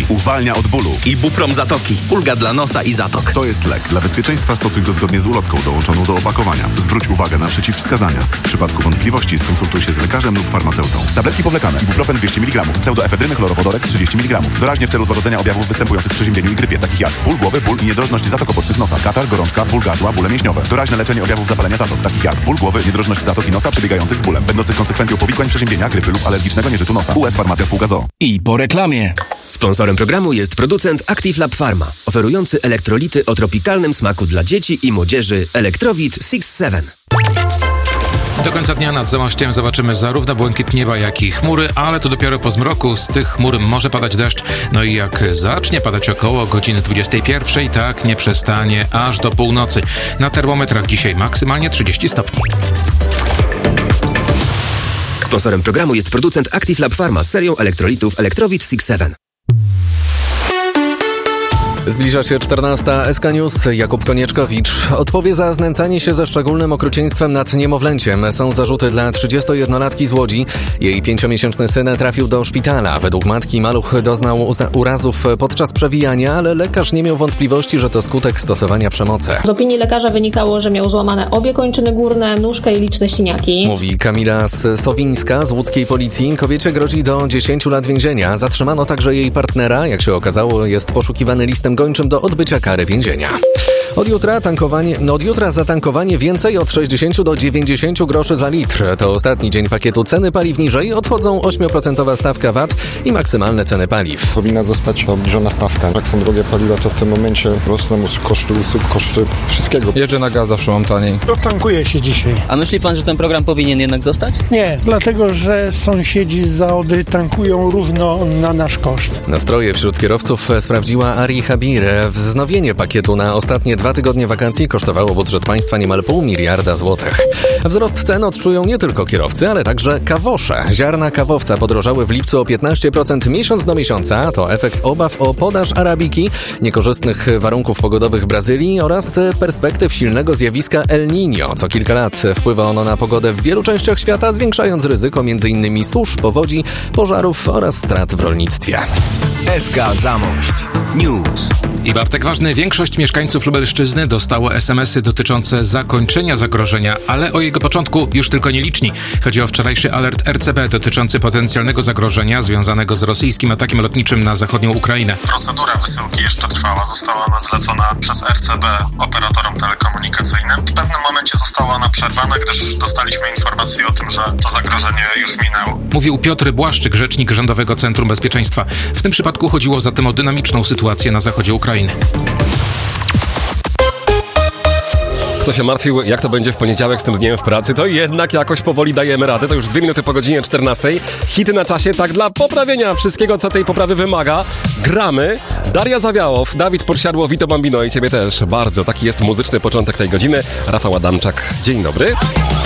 i uwalnia od bólu. Ibuprom Zatoki. Ulga dla nosa i zatok. To jest lek. Dla bezpieczeństwa stosuj go zgodnie z ulotką dołączoną do opakowania. Zwróć uwagę na przeciwwskazania. W przypadku wątpliwości skonsultuj się z lekarzem lub farmaceutą. Tabletki powlekane. Ibuprofen 200 mg. Pseudoefedryny chlorowodorek 30 mg. Doraźnie w celu złagodzenia objawów występujących w przeziębieniu i grypie, takich jak ból głowy, ból i niedrożność zatok obocznych nosa, katar, gorączka, ból gardła, bóle mięśniowe. Doraźne leczenie objawów zapalenia zatok, takich jak ból głowy, niedrożność zatoki nosa przebiegających z bólem, będących konsekwencją powikłań przeziębienia, grypy lub alergicznego nieżytu nosa. US Farmacja Spółka ZOO. I po reklamie. Sponsorem programu jest producent Active Lab Pharma, oferujący elektrolity o tropikalnym smaku dla dzieci i młodzieży Electrowit 6-7. Do końca dnia nad Zamościem zobaczymy zarówno błękit nieba, jak i chmury, ale to dopiero po zmroku z tych chmur może padać deszcz. No i jak zacznie padać około godziny 21, tak nie przestanie aż do północy. Na termometrach dzisiaj maksymalnie 30 stopni. Sponsorem programu jest producent Active Lab Pharma z serią elektrolitów Electrowit 6-7. Zbliża się 14. SK News. Jakub Konieczkowicz odpowie za znęcanie się ze szczególnym okrucieństwem nad niemowlęciem. Są zarzuty dla 31-latki z Łodzi. Jej 5-miesięczny syn trafił do szpitala. Według matki maluch doznał urazów podczas przewijania, ale lekarz nie miał wątpliwości, że to skutek stosowania przemocy. Z opinii lekarza wynikało, że miał złamane obie kończyny górne, nóżkę i liczne siniaki. Mówi Kamila Sowińska z łódzkiej policji. Kobiecie grozi do 10 lat więzienia. Zatrzymano także jej partnera. Jak się okazało, jest poszukiwany listem gończym do odbycia kary więzienia. Od jutra zatankowanie więcej od 60 do 90 groszy za litr. To ostatni dzień pakietu ceny paliw niżej. Odchodzą 8% stawka VAT i maksymalne ceny paliw. Powinna zostać obniżona stawka. Jak są drogie paliwa, to w tym momencie rosną koszty usług, koszty wszystkiego. Jeżdżę na gaz, zawsze mam taniej. Tankuje się dzisiaj. A myśli pan, że ten program powinien jednak zostać? Nie, dlatego że sąsiedzi z Zaody tankują równo na nasz koszt. Nastroje wśród kierowców sprawdziła Ari Habir. Wznowienie pakietu na ostatnie 2 tygodnie wakacji kosztowało budżet państwa niemal 0,5 miliarda złotych. Wzrost cen odczują nie tylko kierowcy, ale także kawosze. Ziarna kawowca podrożały w lipcu o 15% miesiąc do miesiąca. To efekt obaw o podaż arabiki, niekorzystnych warunków pogodowych Brazylii oraz perspektyw silnego zjawiska El Niño. Co kilka lat wpływa ono na pogodę w wielu częściach świata, zwiększając ryzyko m.in. susz, powodzi, pożarów oraz strat w rolnictwie. SK Zamość News. I Bartek ważny, większość mieszkańców Lubelszczyzny dostało SMS-y dotyczące zakończenia zagrożenia, ale o jego początku już tylko nieliczni. Chodzi o wczorajszy alert RCB dotyczący potencjalnego zagrożenia związanego z rosyjskim atakiem lotniczym na zachodnią Ukrainę. Procedura wysyłki jeszcze trwała, została ona zlecona przez RCB operatorom telekomunikacyjnym. W pewnym momencie została ona przerwana, gdyż dostaliśmy informację o tym, że to zagrożenie już minęło. Mówił Piotr Błaszczyk, rzecznik Rządowego Centrum Bezpieczeństwa. W tym przypadku chodziło zatem o dynamiczną sytuację na zachodzie Ukrainy. Kto się martwił, jak to będzie w poniedziałek z tym dniem w pracy, to jednak jakoś powoli dajemy radę. To już 2 minuty po godzinie 14. Hity na czasie, tak dla poprawienia wszystkiego, co tej poprawy wymaga. Gramy. Daria Zawiałow, Dawid Podsiadło, Vito Bambino i ciebie też bardzo. Taki jest muzyczny początek tej godziny. Rafał Adamczak, dzień dobry.